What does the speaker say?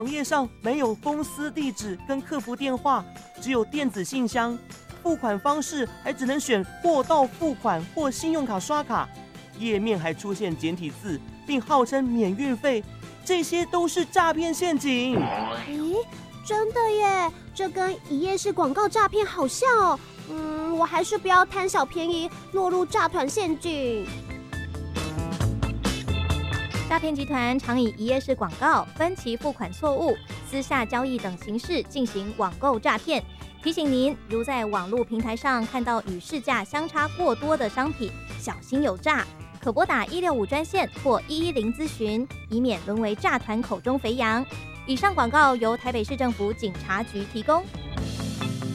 网页上没有公司地址跟客服电话，只有电子信箱，付款方式还只能选货到付款或信用卡刷卡，页面还出现简体字，并号称免运费，这些都是诈骗陷阱。 咦，真的耶，这跟一页式广告诈骗好像哦。我还是不要贪小便宜，落入诈团陷阱。 诈骗集团常以一页式广告、分期付款错误、私下交易等形式进行网购诈骗。提醒您，如在网络平台上看到与市价相差过多的商品，小心有诈，可拨打165专线或110咨询，以免沦为诈团口中肥羊。以上广告由台北市政府警察局提供。